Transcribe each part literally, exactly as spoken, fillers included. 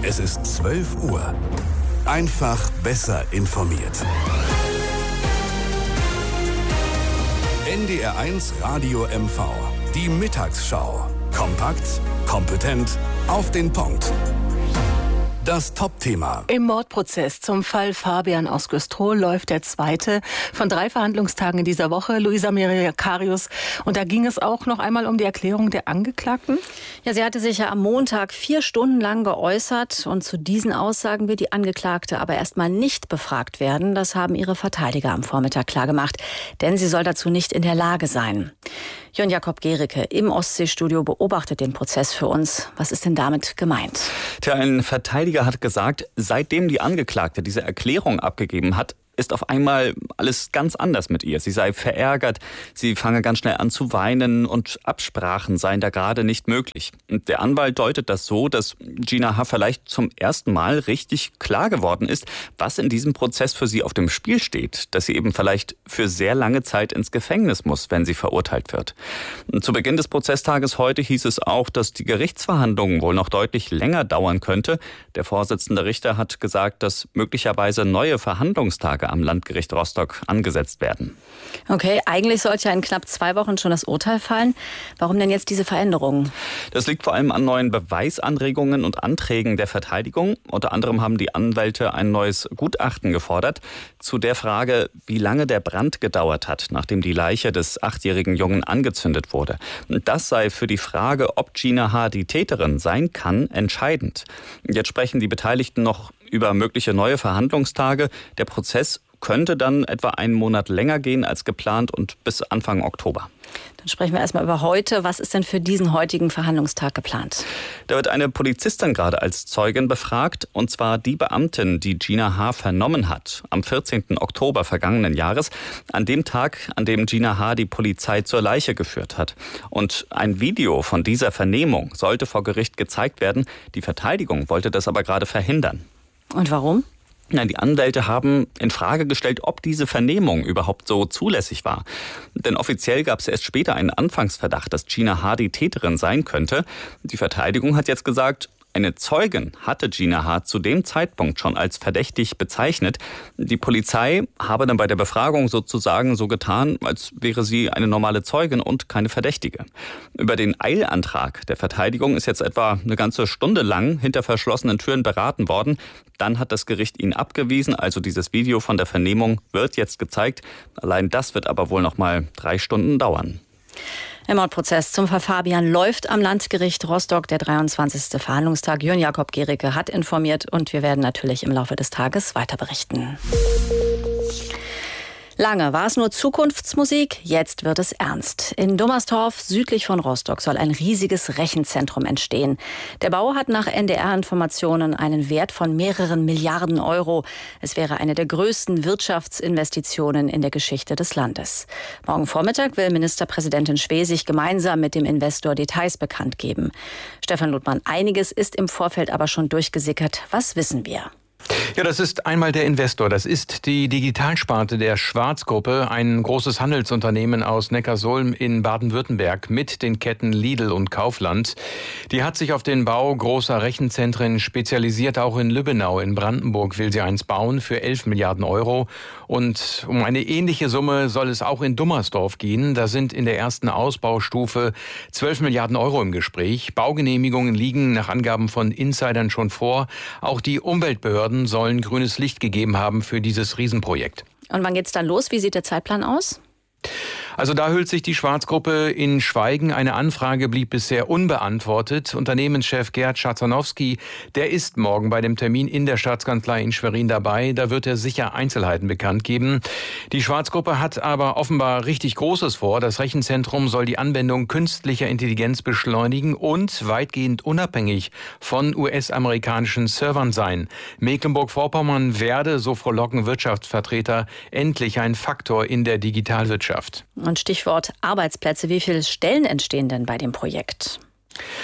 Es ist zwölf Uhr. Einfach besser informiert. N D R eins Radio M V. Die Mittagsschau. Kompakt, kompetent, auf den Punkt. Das Top-Thema. Im Mordprozess zum Fall Fabian aus Güstrow läuft der zweite von drei Verhandlungstagen in dieser Woche. Luisa Meriakarius. Und da ging es auch noch einmal um die Erklärung der Angeklagten? Ja, sie hatte sich ja am Montag vier Stunden lang geäußert. Und zu diesen Aussagen wird die Angeklagte aber erstmal nicht befragt werden. Das haben ihre Verteidiger am Vormittag klargemacht. Denn sie soll dazu nicht in der Lage sein. Jon Jakob Gericke im Ostseestudio beobachtet den Prozess für uns. Was ist denn damit gemeint? Tja, ein Verteidiger hat gesagt, seitdem die Angeklagte diese Erklärung abgegeben hat, ist auf einmal alles ganz anders mit ihr. Sie sei verärgert, sie fange ganz schnell an zu weinen und Absprachen seien da gerade nicht möglich. Und der Anwalt deutet das so, dass Gina H. vielleicht zum ersten Mal richtig klar geworden ist, was in diesem Prozess für sie auf dem Spiel steht. Dass sie eben vielleicht für sehr lange Zeit ins Gefängnis muss, wenn sie verurteilt wird. Und zu Beginn des Prozesstages heute hieß es auch, dass die Gerichtsverhandlungen wohl noch deutlich länger dauern könnte. Der Vorsitzende Richter hat gesagt, dass möglicherweise neue Verhandlungstage am Landgericht Rostock angesetzt werden. Okay, eigentlich sollte ja in knapp zwei Wochen schon das Urteil fallen. Warum denn jetzt diese Veränderungen? Das liegt vor allem an neuen Beweisanregungen und Anträgen der Verteidigung. Unter anderem haben die Anwälte ein neues Gutachten gefordert zu der Frage, wie lange der Brand gedauert hat, nachdem die Leiche des achtjährigen Jungen angezündet wurde. Das sei für die Frage, ob Gina H. die Täterin sein kann, entscheidend. Jetzt sprechen die Beteiligten noch über mögliche neue Verhandlungstage. Der Prozess könnte dann etwa einen Monat länger gehen als geplant und bis Anfang Oktober. Dann sprechen wir erstmal über heute. Was ist denn für diesen heutigen Verhandlungstag geplant? Da wird eine Polizistin gerade als Zeugin befragt, und zwar die Beamtin, die Gina H. vernommen hat, am vierzehnten Oktober vergangenen Jahres, an dem Tag, an dem Gina H. die Polizei zur Leiche geführt hat. Und ein Video von dieser Vernehmung sollte vor Gericht gezeigt werden. Die Verteidigung wollte das aber gerade verhindern. Und warum? Nein, die Anwälte haben in Frage gestellt, ob diese Vernehmung überhaupt so zulässig war. Denn offiziell gab es erst später einen Anfangsverdacht, dass Gina H. die Täterin sein könnte. Die Verteidigung hat jetzt gesagt, eine Zeugin hatte Gina H. zu dem Zeitpunkt schon als verdächtig bezeichnet. Die Polizei habe dann bei der Befragung sozusagen so getan, als wäre sie eine normale Zeugin und keine Verdächtige. Über den Eilantrag der Verteidigung ist jetzt etwa eine ganze Stunde lang hinter verschlossenen Türen beraten worden. Dann hat das Gericht ihn abgewiesen, also dieses Video von der Vernehmung wird jetzt gezeigt. Allein das wird aber wohl noch mal drei Stunden dauern. Der Mordprozess zum Fall Fabian läuft am Landgericht Rostock. Der dreiundzwanzigste Verhandlungstag. Jon Jakob Gericke hat informiert und wir werden natürlich im Laufe des Tages weiter berichten. Lange war es nur Zukunftsmusik, jetzt wird es ernst. In Dummerstorf, südlich von Rostock, soll ein riesiges Rechenzentrum entstehen. Der Bau hat nach N D R-Informationen einen Wert von mehreren Milliarden Euro. Es wäre eine der größten Wirtschaftsinvestitionen in der Geschichte des Landes. Morgen Vormittag will Ministerpräsidentin Schwesig gemeinsam mit dem Investor Details bekannt geben. Stefan Ludmann, einiges ist im Vorfeld aber schon durchgesickert. Was wissen wir? Ja, das ist einmal der Investor. Das ist die Digitalsparte der Schwarz-Gruppe, ein großes Handelsunternehmen aus Neckarsulm in Baden-Württemberg mit den Ketten Lidl und Kaufland. Die hat sich auf den Bau großer Rechenzentren spezialisiert. Auch in Lübbenau in Brandenburg will sie eins bauen für elf Milliarden Euro. Und um eine ähnliche Summe soll es auch in Dummersdorf gehen. Da sind in der ersten Ausbaustufe zwölf Milliarden Euro im Gespräch. Baugenehmigungen liegen nach Angaben von Insidern schon vor. Auch die Umweltbehörden sollen grünes Licht gegeben haben für dieses Riesenprojekt. Und wann geht's dann los? Wie sieht der Zeitplan aus? Also da hüllt sich die Schwarz-Gruppe in Schweigen. Eine Anfrage blieb bisher unbeantwortet. Unternehmenschef Gerd Schatzanowski, der ist morgen bei dem Termin in der Staatskanzlei in Schwerin dabei. Da wird er sicher Einzelheiten bekannt geben. Die Schwarz-Gruppe hat aber offenbar richtig Großes vor. Das Rechenzentrum soll die Anwendung künstlicher Intelligenz beschleunigen und weitgehend unabhängig von U S-amerikanischen Servern sein. Mecklenburg-Vorpommern werde, so frohlocken Wirtschaftsvertreter, endlich ein Faktor in der Digitalwirtschaft. Und Stichwort Arbeitsplätze. Wie viele Stellen entstehen denn bei dem Projekt?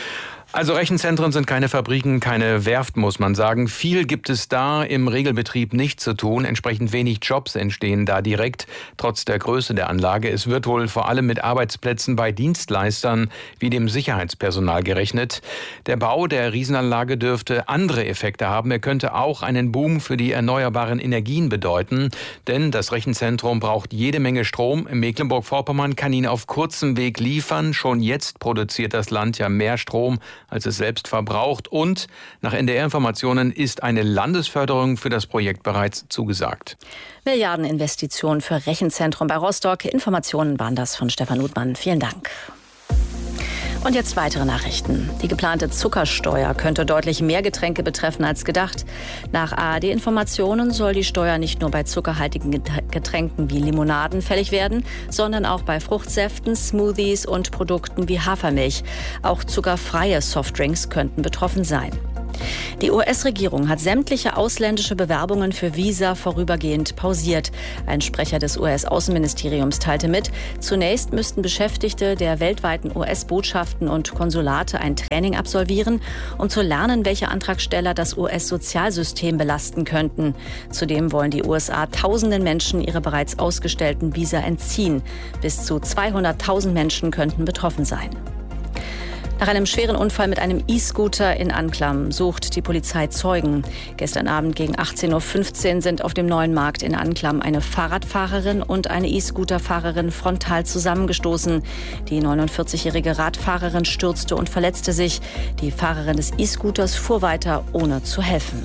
Also Rechenzentren sind keine Fabriken, keine Werft, muss man sagen. Viel gibt es da im Regelbetrieb nicht zu tun. Entsprechend wenig Jobs entstehen da direkt, trotz der Größe der Anlage. Es wird wohl vor allem mit Arbeitsplätzen bei Dienstleistern wie dem Sicherheitspersonal gerechnet. Der Bau der Riesenanlage dürfte andere Effekte haben. Er könnte auch einen Boom für die erneuerbaren Energien bedeuten. Denn das Rechenzentrum braucht jede Menge Strom. Mecklenburg-Vorpommern kann ihn auf kurzem Weg liefern. Schon jetzt produziert das Land ja mehr Strom, als es selbst verbraucht. Und nach N D R-Informationen ist eine Landesförderung für das Projekt bereits zugesagt. Milliardeninvestitionen für Rechenzentrum bei Rostock. Informationen waren das von Stefan Uthmann. Vielen Dank. Und jetzt weitere Nachrichten. Die geplante Zuckersteuer könnte deutlich mehr Getränke betreffen als gedacht. Nach A R D-Informationen soll die Steuer nicht nur bei zuckerhaltigen Getränken wie Limonaden fällig werden, sondern auch bei Fruchtsäften, Smoothies und Produkten wie Hafermilch. Auch zuckerfreie Softdrinks könnten betroffen sein. Die U S-Regierung hat sämtliche ausländische Bewerbungen für Visa vorübergehend pausiert. Ein Sprecher des U S-Außenministeriums teilte mit, zunächst müssten Beschäftigte der weltweiten U S-Botschaften und Konsulate ein Training absolvieren, um zu lernen, welche Antragsteller das U S-Sozialsystem belasten könnten. Zudem wollen die U S A tausenden Menschen ihre bereits ausgestellten Visa entziehen. Bis zu zweihunderttausend Menschen könnten betroffen sein. Nach einem schweren Unfall mit einem E-Scooter in Anklam sucht die Polizei Zeugen. Gestern Abend gegen achtzehn Uhr fünfzehn sind auf dem Neuen Markt in Anklam eine Fahrradfahrerin und eine E-Scooter-Fahrerin frontal zusammengestoßen. Die neunundvierzigjährige Radfahrerin stürzte und verletzte sich. Die Fahrerin des E-Scooters fuhr weiter, ohne zu helfen.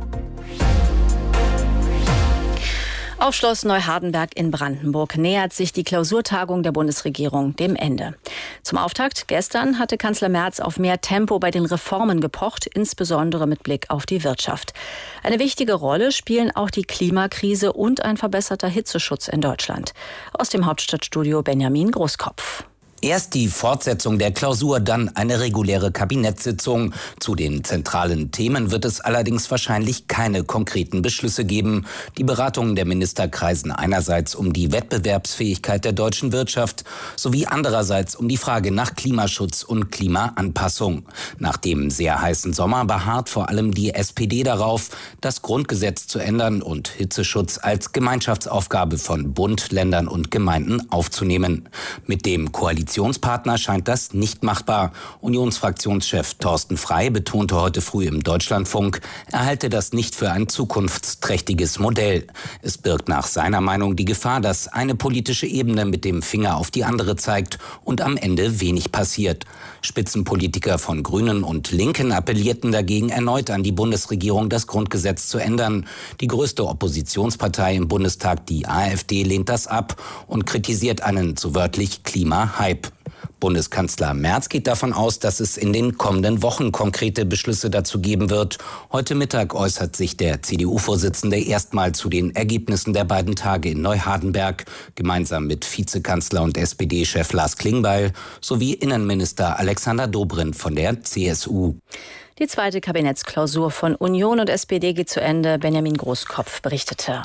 Auf Schloss Neuhardenberg in Brandenburg nähert sich die Klausurtagung der Bundesregierung dem Ende. Zum Auftakt gestern hatte Kanzler Merz auf mehr Tempo bei den Reformen gepocht, insbesondere mit Blick auf die Wirtschaft. Eine wichtige Rolle spielen auch die Klimakrise und ein verbesserter Hitzeschutz in Deutschland. Aus dem Hauptstadtstudio Benjamin Großkopf. Erst die Fortsetzung der Klausur, dann eine reguläre Kabinettssitzung. Zu den zentralen Themen wird es allerdings wahrscheinlich keine konkreten Beschlüsse geben. Die Beratungen der Minister kreisen einerseits um die Wettbewerbsfähigkeit der deutschen Wirtschaft sowie andererseits um die Frage nach Klimaschutz und Klimaanpassung. Nach dem sehr heißen Sommer beharrt vor allem die S P D darauf, das Grundgesetz zu ändern und Hitzeschutz als Gemeinschaftsaufgabe von Bund, Ländern und Gemeinden aufzunehmen. Mit dem Koalitionspartner scheint das nicht machbar. Unionsfraktionschef Thorsten Frey betonte heute früh im Deutschlandfunk, er halte das nicht für ein zukunftsträchtiges Modell. Es birgt nach seiner Meinung die Gefahr, dass eine politische Ebene mit dem Finger auf die andere zeigt und am Ende wenig passiert. Spitzenpolitiker von Grünen und Linken appellierten dagegen erneut an die Bundesregierung, das Grundgesetz zu ändern. Die größte Oppositionspartei im Bundestag, die AfD, lehnt das ab und kritisiert einen so wörtlich Klima-Hype. Bundeskanzler Merz geht davon aus, dass es in den kommenden Wochen konkrete Beschlüsse dazu geben wird. Heute Mittag äußert sich der C D U-Vorsitzende erstmal zu den Ergebnissen der beiden Tage in Neuhardenberg, gemeinsam mit Vizekanzler und S P D-Chef Lars Klingbeil sowie Innenminister Alexander Dobrindt von der C S U. Die zweite Kabinettsklausur von Union und S P D geht zu Ende. Benjamin Großkopf berichtete.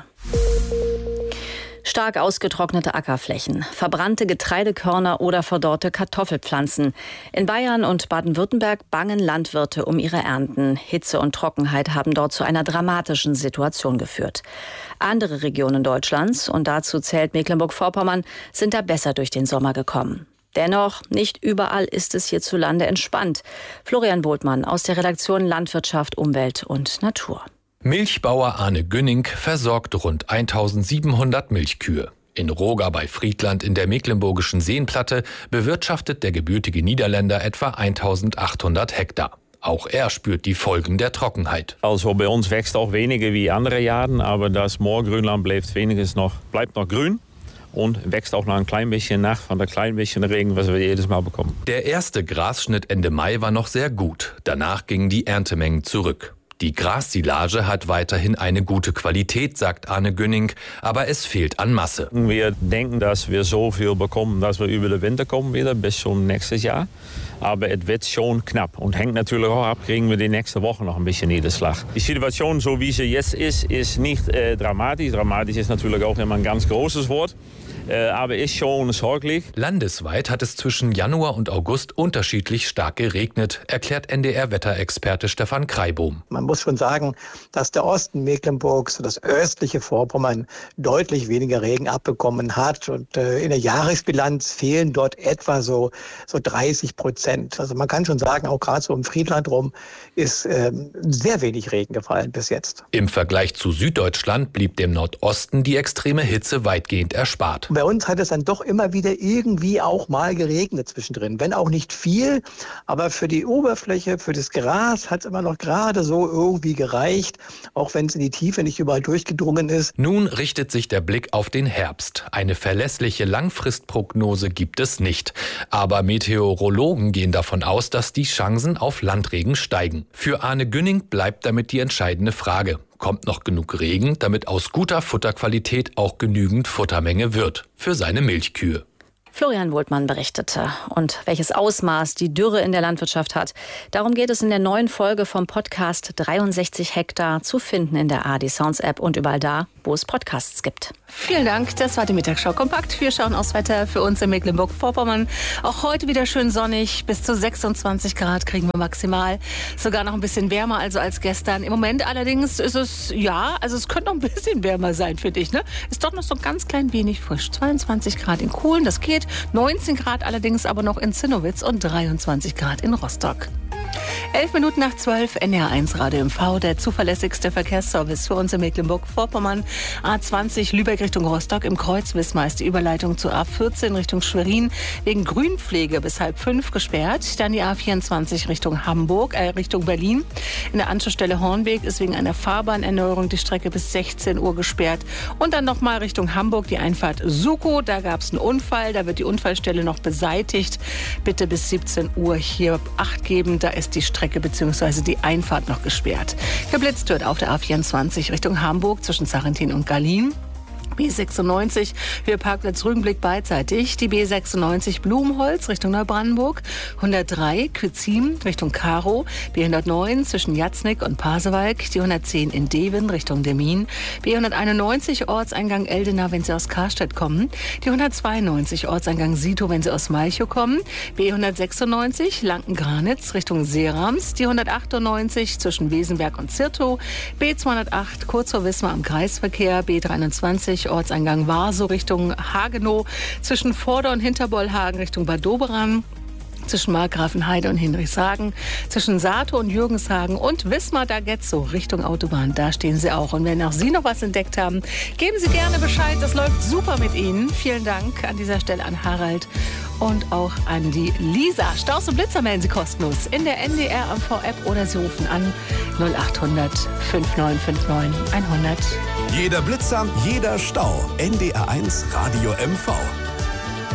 Stark ausgetrocknete Ackerflächen, verbrannte Getreidekörner oder verdorrte Kartoffelpflanzen. In Bayern und Baden-Württemberg bangen Landwirte um ihre Ernten. Hitze und Trockenheit haben dort zu einer dramatischen Situation geführt. Andere Regionen Deutschlands, und dazu zählt Mecklenburg-Vorpommern, sind da besser durch den Sommer gekommen. Dennoch, nicht überall ist es hierzulande entspannt. Florian Bohltmann aus der Redaktion Landwirtschaft, Umwelt und Natur. Milchbauer Arne Günning versorgt rund eintausendsiebenhundert Milchkühe. In Roga bei Friedland in der mecklenburgischen Seenplatte bewirtschaftet der gebürtige Niederländer etwa eintausendachthundert Hektar. Auch er spürt die Folgen der Trockenheit. Also bei uns wächst auch weniger wie andere Jahre, aber das Moorgrünland bleibt wenigstens noch, bleibt noch grün. Und wächst auch noch ein klein bisschen nach von der kleinen bisschen Regen, was wir jedes Mal bekommen. Der erste Grasschnitt Ende Mai war noch sehr gut. Danach gingen die Erntemengen zurück. Die Grassilage hat weiterhin eine gute Qualität, sagt Arne Günning, aber es fehlt an Masse. Wir denken, dass wir so viel bekommen, dass wir über den Winter kommen wieder bis zum nächsten Jahr. Aber es wird schon knapp und hängt natürlich auch ab, kriegen wir die nächste Woche noch ein bisschen Niederschlag. Die Situation, so wie sie jetzt ist, ist nicht äh, dramatisch. Dramatisch ist natürlich auch immer ein ganz großes Wort. äh, aber ist schon sorglich. Landesweit hat es zwischen Januar und August unterschiedlich stark geregnet, erklärt N D R-Wetterexperte Stefan Kreibohm. Man muss schon sagen, dass der Osten Mecklenburgs, das östliche Vorpommern, deutlich weniger Regen abbekommen hat. Und äh, in der Jahresbilanz fehlen dort etwa so, so dreißig Prozent. Also man kann schon sagen, auch gerade so im Friedland rum ist äh, sehr wenig Regen gefallen bis jetzt. Im Vergleich zu Süddeutschland blieb dem Nordosten die extreme Hitze weitgehend erspart. Bei uns hat es dann doch immer wieder irgendwie auch mal geregnet zwischendrin. Wenn auch nicht viel, aber für die Oberfläche, für das Gras hat es immer noch gerade so irgendwie gereicht, auch wenn es in die Tiefe nicht überall durchgedrungen ist. Nun richtet sich der Blick auf den Herbst. Eine verlässliche Langfristprognose gibt es nicht. Aber Meteorologen gehen davon aus, dass die Chancen auf Landregen steigen. Für Arne Günning bleibt damit die entscheidende Frage. Kommt noch genug Regen, damit aus guter Futterqualität auch genügend Futtermenge wird für seine Milchkühe? Florian Wohltmann berichtete. Und welches Ausmaß die Dürre in der Landwirtschaft hat, darum geht es in der neuen Folge vom Podcast dreiundsechzig Hektar, zu finden in der A R D Sounds App und überall da, wo es Podcasts gibt. Vielen Dank, das war die Mittagsschau kompakt. Wir schauen aufs Wetter für uns in Mecklenburg-Vorpommern. Auch heute wieder schön sonnig, bis zu sechsundzwanzig Grad kriegen wir maximal. Sogar noch ein bisschen wärmer also als gestern. Im Moment allerdings ist es, ja, also es könnte noch ein bisschen wärmer sein für dich, ne? Ist doch noch so ein ganz klein wenig frisch. zweiundzwanzig Grad in Kuhlen, das geht. neunzehn Grad allerdings aber noch in Zinnowitz und dreiundzwanzig Grad in Rostock. Elf Minuten nach zwölf, N D R eins Radio M V, der zuverlässigste Verkehrsservice für uns in Mecklenburg-Vorpommern. A zwanzig Lübeck Richtung Rostock, im Kreuz Wismar ist die Überleitung zu A vierzehn Richtung Schwerin wegen Grünpflege bis halb fünf gesperrt. Dann die A vierundzwanzig Richtung Hamburg, äh, Richtung Berlin. In der Anschlussstelle Hornweg ist wegen einer Fahrbahnerneuerung die Strecke bis sechzehn Uhr gesperrt. Und dann nochmal Richtung Hamburg die Einfahrt Sukow. Da gab es einen Unfall, da wird die Unfallstelle noch beseitigt. Bitte bis siebzehn Uhr hier Acht geben, da ist die Strecke bzw. die Einfahrt noch gesperrt. Geblitzt wird auf der A vierundzwanzig Richtung Hamburg zwischen Sarrentin und Garlin. B sechsundneunzig, Höheparkplatz Rügenblick beidseitig. Die B sechsundneunzig Blumenholz Richtung Neubrandenburg. hundertdrei Küzim Richtung Karow. B hundertneun zwischen Jatznick und Pasewalk. Die hundertzehn in Deven Richtung Demmin. B hunderteinundneunzig Ortseingang Eldena, wenn Sie aus Karstedt kommen. Die hundertzweiundneunzig Ortseingang Sito, wenn Sie aus Malchow kommen. B hundertsechsundneunzig Lanken-Granitz Richtung Seerams. Die hundertachtundneunzig zwischen Wesenberg und Zirtow. B zweihundertacht kurz vor Wismar am Kreisverkehr. B dreiundzwanzig Ortseingang Warsow Richtung Hagenow, zwischen Vorder- und Hinterbollhagen Richtung Bad Doberan, zwischen Markgrafenheide und Hinrichshagen, zwischen Sato und Jürgenshagen und Wismar-Dagetzow Richtung Autobahn. Da stehen Sie auch. Und wenn auch Sie noch was entdeckt haben, geben Sie gerne Bescheid. Das läuft super mit Ihnen. Vielen Dank an dieser Stelle an Harald und auch an die Lisa. Staus und Blitzer melden Sie kostenlos in der N D R M V-App oder Sie rufen an null achthundert fünfundneunzig neunundfünfzig hundert. Jeder Blitzer, jeder Stau. N D R eins Radio M V.